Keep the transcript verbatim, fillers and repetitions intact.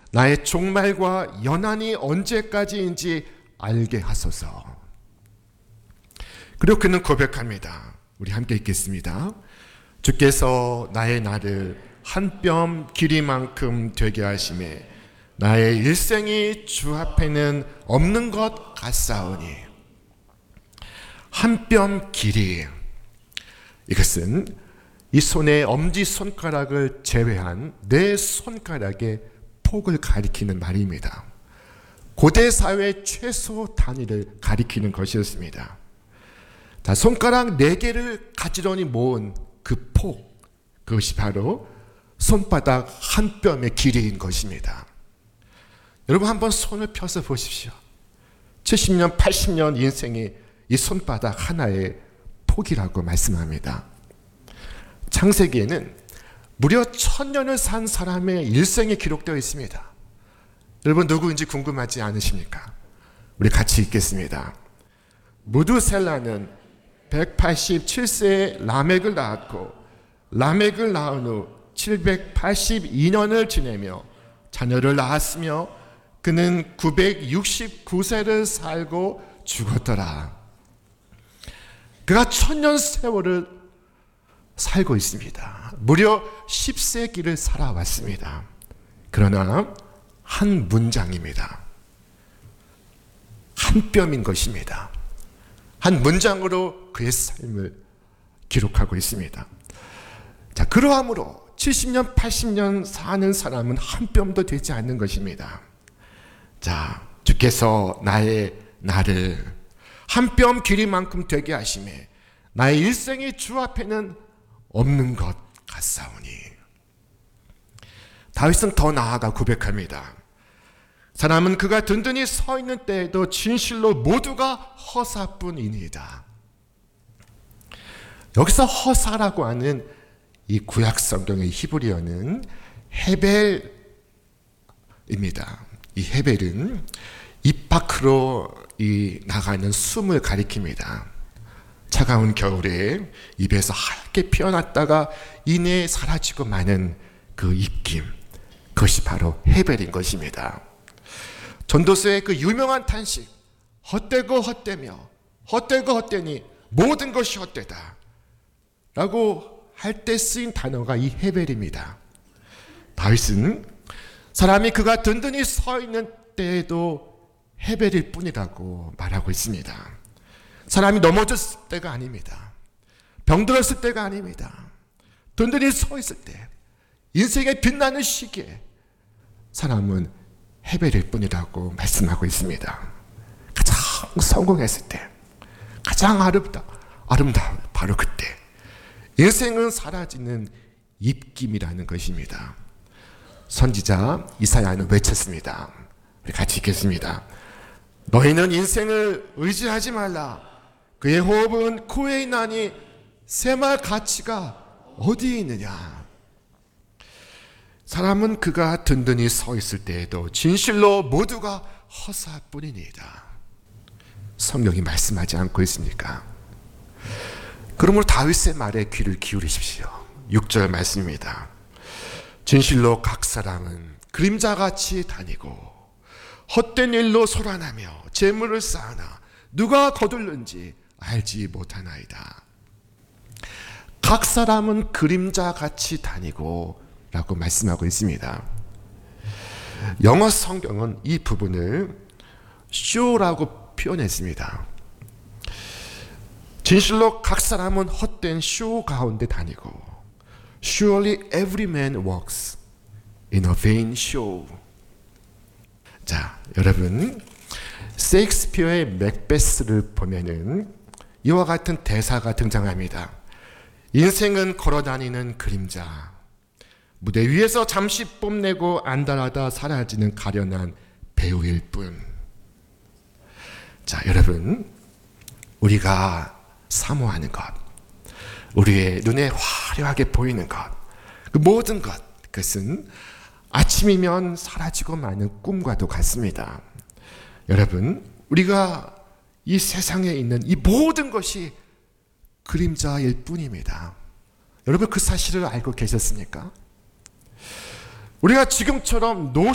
나의 종말과 연한이 언제까지인지 알게 하소서. 그리고 그는 고백합니다. 우리 함께 읽겠습니다. 주께서 나의 날을 한 뼘 길이만큼 되게 하심에 나의 일생이 주 앞에는 없는 것 같사오니. 한 뼘 길이, 이것은 이 손의 엄지손가락을 제외한 네 손가락의 폭을 가리키는 말입니다. 고대 사회의 최소 단위를 가리키는 것이었습니다. 자, 손가락 네 개를 가지런히 모은 그 폭, 그것이 바로 손바닥 한 뼘의 길이인 것입니다. 여러분 한번 손을 펴서 보십시오. 칠십 년, 팔십 년 인생이 이 손바닥 하나의 폭이라고 말씀합니다. 창세기에는 무려 천년을 산 사람의 일생이 기록되어 있습니다. 여러분 누구인지 궁금하지 않으십니까? 우리 같이 읽겠습니다. 무두셀라는 백팔십칠 세에 라멕을 낳았고 라멕을 낳은 후 칠백팔십이 년을 지내며 자녀를 낳았으며 그는 구백육십구 세를 살고 죽었더라. 그가 천년 세월을 살고 있습니다. 무려 십 세기를 살아왔습니다. 그러나 한 문장입니다. 한 뼘인 것입니다. 한 문장으로 그의 삶을 기록하고 있습니다. 자, 그러함으로 칠십 년, 팔십 년 사는 사람은 한 뼘도 되지 않는 것입니다. 자, 주께서 나의 나를 한 뼘 길이만큼 되게 하심에 나의 일생이 주 앞에는 없는 것 같사오니. 다윗은 더 나아가 고백합니다. 사람은 그가 든든히 서 있는 때에도 진실로 모두가 허사뿐이니이다. 여기서 허사라고 하는 이 구약 성경의 히브리어는 헤벨입니다. 이 헤벨은 입 밖으로 이 나가는 숨을 가리킵니다. 차가운 겨울에 입에서 하얗게 피어났다가 이내에 사라지고 마는 그 입김, 그것이 바로 헤벨인 것입니다. 전도서의 그 유명한 탄식, 헛되고 헛되며 헛되고 헛되니 모든 것이 헛되다 라고 할 때 쓰인 단어가 이 헤벨입니다. 다윗은 사람이 그가 든든히 서 있는 때에도 헤벨일 뿐이라고 말하고 있습니다. 사람이 넘어졌을 때가 아닙니다. 병들었을 때가 아닙니다. 든든히 서 있을 때, 인생의 빛나는 시기에 사람은 헤벨일 뿐이라고 말씀하고 있습니다. 가장 성공했을 때, 가장 아름다, 아름다운 바로 그때 인생은 사라지는 입김이라는 것입니다. 선지자 이사야는 외쳤습니다. 우리 같이 읽겠습니다. 너희는 인생을 의지하지 말라. 그의 호흡은 코에 있나니 새말 가치가 어디에 있느냐. 사람은 그가 든든히 서 있을 때에도 진실로 모두가 허사뿐이니이다. 성경이 말씀하지 않고 있습니까? 그러므로 다윗의 말에 귀를 기울이십시오. 육 절 말씀입니다. 진실로 각 사람은 그림자같이 다니고 헛된 일로 소란하며 재물을 쌓으나 누가 거둘는지 알지 못하나이다. 각 사람은 그림자같이 다니고 라고 말씀하고 있습니다. 영어 성경은 이 부분을 show라고 표현했습니다. 진실로 각 사람은 헛된 쇼 가운데 다니고 Surely every man walks in a vain show. 자, 여러분 셰익스피어의 맥베스를 보면은 이와 같은 대사가 등장합니다. 인생은 걸어다니는 그림자, 무대 위에서 잠시 뽐내고 안달하다 사라지는 가련한 배우일 뿐. 자, 여러분 우리가 사모하는 것, 우리의 눈에 화려하게 보이는 것, 그 모든 것, 그것은 아침이면 사라지고 마는 꿈과도 같습니다. 여러분, 우리가 이 세상에 있는 이 모든 것이 그림자일 뿐입니다. 여러분 그 사실을 알고 계셨습니까? 우리가 지금처럼 노